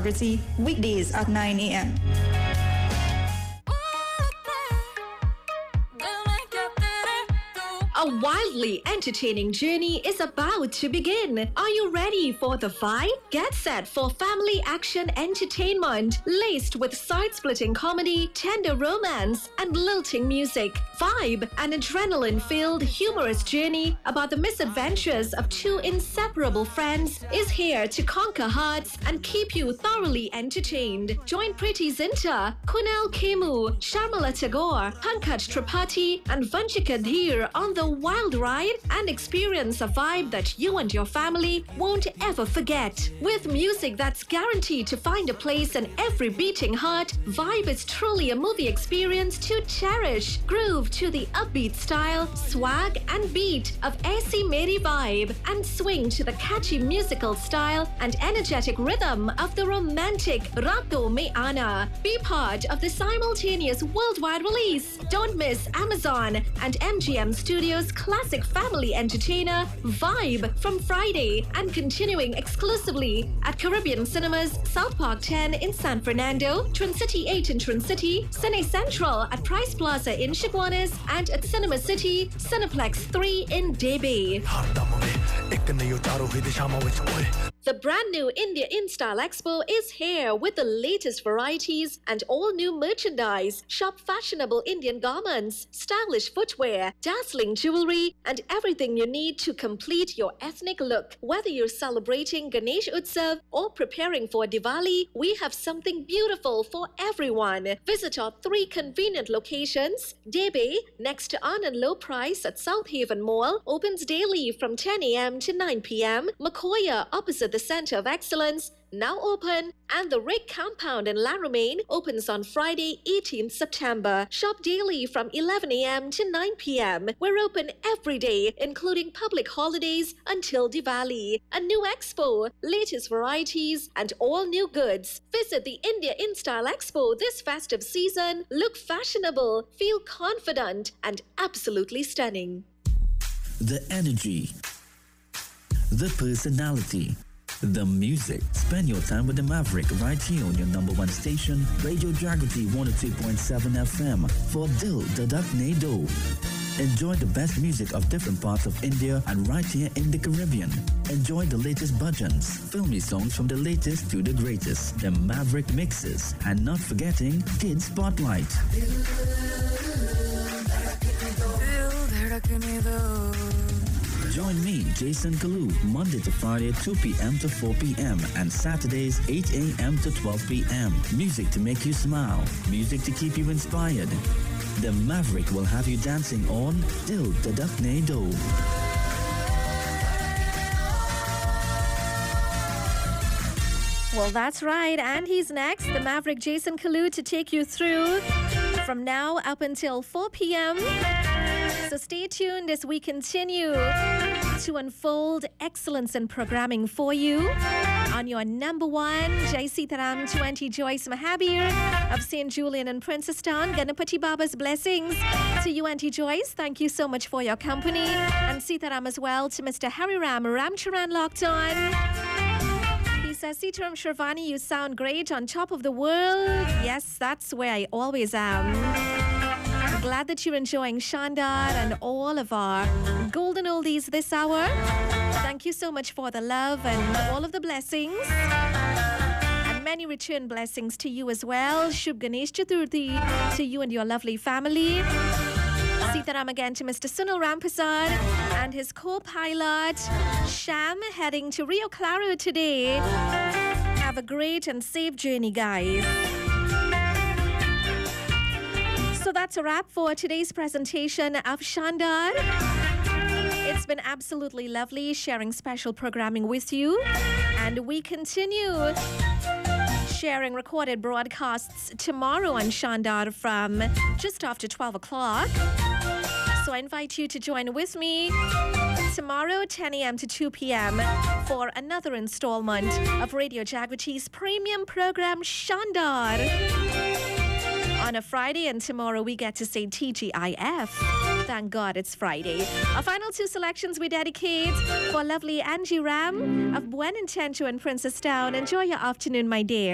Geography, weekdays at 9 a.m. A wildly entertaining journey is about to begin. Are you ready for the vibe? Get set for family action entertainment laced with side-splitting comedy, tender romance, and lilting music. Vibe, an adrenaline-filled, humorous journey about the misadventures of two inseparable friends, is here to conquer hearts and keep you thoroughly entertained. Join Preeti Zinta, Kunal Kemu, Sharmila Tagore, Pankaj Tripathi, and Vanchika Dheer on the wild ride and experience a vibe that you and your family won't ever forget. With music that's guaranteed to find a place in every beating heart, Vibe is truly a movie experience to cherish. Groove to the upbeat style, swag and beat of Aisi Meri Vibe, and swing to the catchy musical style and energetic rhythm of the romantic Rato Me Ana. Be part of the simultaneous worldwide release. Don't miss Amazon and MGM Studios classic family entertainer Vibe from Friday and continuing exclusively at Caribbean Cinemas, South Park 10 in San Fernando, Twin City 8 in Twin City, Cine Central at Price Plaza in Chaguanas, and at Cinema City, Cineplex 3 in Debe. The brand new India InStyle Expo is here with the latest varieties and all new merchandise. Shop fashionable Indian garments, stylish footwear, dazzling jewelry, and everything you need to complete your ethnic look. Whether you're celebrating Ganesh Utsav or preparing for Diwali, we have something beautiful for everyone. Visit our 3 convenient locations. Debe, next to Anand Low Price at South Haven Mall, opens daily from 10 a.m. to 9 p.m. Makoya, opposite the Center of Excellence, now open, and the Rick Compound in La Romaine opens on Friday, 18th September. Shop daily from 11 a.m. to 9 p.m. We're open every day, including public holidays until Diwali. A new expo, latest varieties, and all new goods. Visit the India InStyle Expo this festive season. Look fashionable, feel confident, and absolutely stunning. The energy, the personality, the music. Spend your time with the Maverick right here on your number one station, Radio Jagrati 102.7 FM for Dil Dadak Ne Do. Enjoy the best music of different parts of India and right here in the Caribbean. Enjoy the latest bhajans, filmy songs from the latest to the greatest, the Maverick mixes, and not forgetting Kids Spotlight. Join me, Jason Kalu, Monday to Friday, 2 p.m. to 4 p.m. and Saturdays, 8 a.m. to 12 p.m. Music to make you smile, music to keep you inspired. The Maverick will have you dancing on Dil Dadak Ne Do. Well, that's right. And he's next, the Maverick Jason Kalu, to take you through from now up until 4 p.m. So stay tuned as we continue to unfold excellence in programming for you on your number one, Jai Sitaram to Auntie Joyce Mahabir of St. Julian and Princestown. Ganapati Baba's blessings to you, Auntie Joyce. Thank you so much for your company. And Sitaram as well to Mr. Hari Ram Ramcharan locked on. He says, Sitaram Shravani, you sound great, on top of the world. Yes, that's where I always am. I'm glad that you're enjoying Shandar and all of our golden oldies this hour. Thank you so much for the love and all of the blessings. And many return blessings to you as well. Shubh Ganesh Chaturthi to you and your lovely family. Sitaram again to Mr. Sunil Rampasad and his co-pilot Sham, heading to Rio Claro today. Have a great and safe journey, guys. So that's a wrap for today's presentation of Shandar. It's been absolutely lovely sharing special programming with you. And we continue sharing recorded broadcasts tomorrow on Shandar from just after 12 o'clock. So I invite you to join with me tomorrow, 10 a.m. to 2 p.m. for another installment of Radio Jagrati's premium program, Shandar. On a Friday, and tomorrow we get to say TGIF. Thank God it's Friday. Our final 2 selections we dedicate for lovely Angie Ram of Buenintento and Princestown. Enjoy your afternoon, my dear.